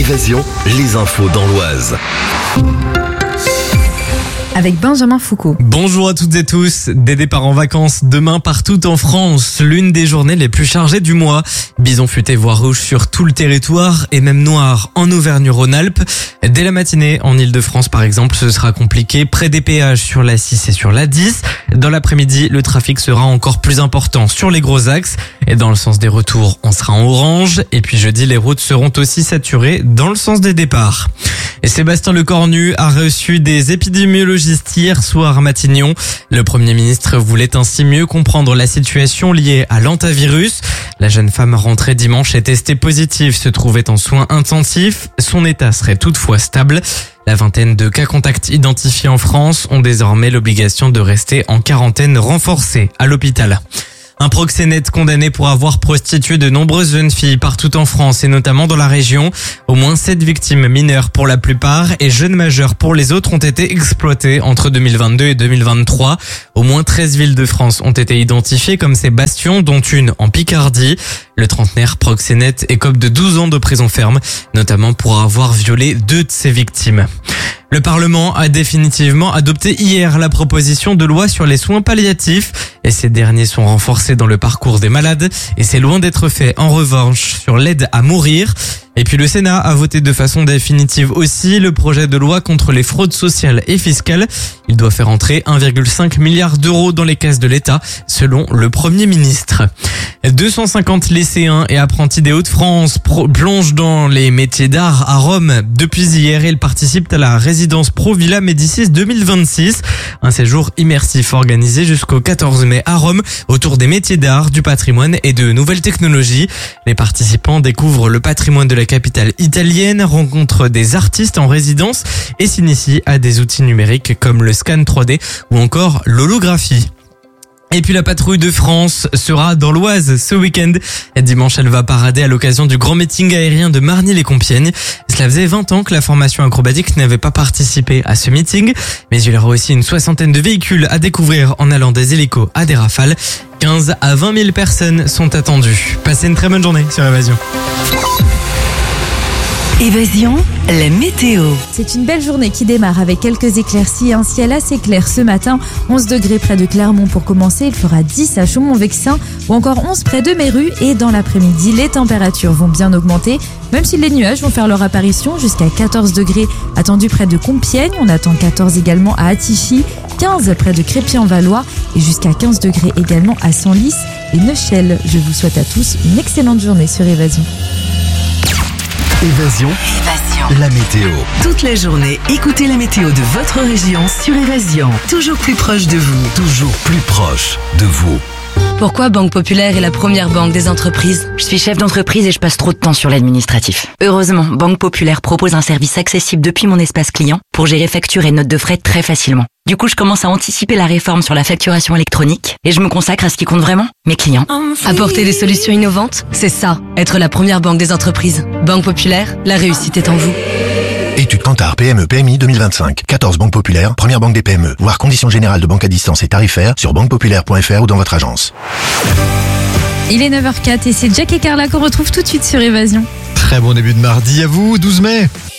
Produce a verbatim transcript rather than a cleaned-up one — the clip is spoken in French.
Évasion, les infos dans l'Oise. Avec Benjamin Foucault. Bonjour à toutes et tous. Des départs en vacances demain partout en France. L'une des journées les plus chargées du mois. Bison futé voire rouge sur tout le territoire et même noir en Auvergne-Rhône-Alpes. Dès la matinée, en Ile-de-France par exemple, ce sera compliqué près des péages sur la six et sur la dix. Dans l'après-midi, le trafic sera encore plus important sur les gros axes. Et dans le sens des retours, on sera en orange. Et puis jeudi, les routes seront aussi saturées dans le sens des départs. Et Sébastien Lecornu a reçu des épidémiologistes hier soir à Matignon. Le Premier ministre voulait ainsi mieux comprendre la situation liée à l'hantavirus. La jeune femme rentrée dimanche et testée positive se trouvait en soins intensifs. Son état serait toutefois stable. La vingtaine de cas contacts identifiés en France ont désormais l'obligation de rester en quarantaine renforcée à l'hôpital. Un proxénète condamné pour avoir prostitué de nombreuses jeunes filles partout en France et notamment dans la région. Au moins sept victimes mineures pour la plupart et jeunes majeurs pour les autres ont été exploitées entre deux mille vingt-deux et deux mille vingt-trois. Au moins treize villes de France ont été identifiées comme ces bastions, dont une en Picardie. Le trentenaire proxénète écope de douze ans de prison ferme, notamment pour avoir violé deux de ses victimes. Le Parlement a définitivement adopté hier la proposition de loi sur les soins palliatifs et ces derniers sont renforcés dans le parcours des malades et c'est loin d'être fait en revanche sur l'aide à mourir. Et puis le Sénat a voté de façon définitive aussi le projet de loi contre les fraudes sociales et fiscales. Il doit faire entrer un virgule cinq milliard d'euros dans les caisses de l'État, selon le Premier ministre. deux cent cinquante lycéens et apprentis des Hauts-de-France plongent dans les métiers d'art à Rome. Depuis hier, ils participent à la résidence Pro Villa Médicis deux mille vingt-six, un séjour immersif organisé jusqu'au quatorze mai à Rome autour des métiers d'art, du patrimoine et de nouvelles technologies. Les participants découvrent le patrimoine de la capitale italienne, rencontrent des artistes en résidence et s'initient à des outils numériques comme le scan trois D ou encore l'holographie. Et puis la patrouille de France sera dans l'Oise ce week-end. Dimanche, elle va parader à l'occasion du grand meeting aérien de Marny-les-Compiègnes. Cela faisait vingt ans que la formation acrobatique n'avait pas participé à ce meeting. Mais il y aura aussi une soixantaine de véhicules à découvrir en allant des hélicos à des rafales. quinze à vingt mille personnes sont attendues. Passez une très bonne journée sur Évasion. Évasion, la météo. C'est une belle journée qui démarre avec quelques éclaircies, un ciel assez clair ce matin. onze degrés près de Clermont pour commencer, il fera dix à Chaumont-Vexin ou encore onze près de Méru. Et dans l'après-midi, les températures vont bien augmenter, même si les nuages vont faire leur apparition jusqu'à quatorze degrés attendus près de Compiègne. On attend quatorze également à Attichy, quinze près de Crépy-en-Valois et jusqu'à quinze degrés également à Senlis et Neuchâtel. Je vous souhaite à tous une excellente journée sur Évasion. Évasion, Évasion. la météo. Toute la journée, écoutez la météo de votre région sur Évasion. Toujours plus proche de vous. Toujours plus proche de vous. Pourquoi Banque Populaire est la première banque des entreprises? Je suis chef d'entreprise et je passe trop de temps sur l'administratif. Heureusement, Banque Populaire propose un service accessible depuis mon espace client pour gérer factures et notes de frais très facilement. Du coup, je commence à anticiper la réforme sur la facturation électronique et je me consacre à ce qui compte vraiment, mes clients. Apporter des solutions innovantes, c'est ça, être la première banque des entreprises. Banque Populaire, la réussite est en vous. Étude Kantar P M E P M I deux mille vingt-cinq. quatorze banques populaires, première banque des P M E. Voir conditions générales de banque à distance et tarifaires sur banque populaire point f r ou dans votre agence. Il est neuf heures zéro quatre et c'est Jack et Carla qu'on retrouve tout de suite sur Évasion. Très bon début de mardi à vous, douze mai.